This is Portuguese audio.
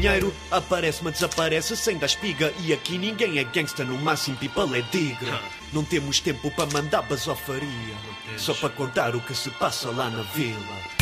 dinheiro, aparece, mas desaparece sem dar espiga. E aqui ninguém é gangsta, no máximo people é digra. Não temos tempo para mandar basofaria, só para contar o que se passa lá na vila.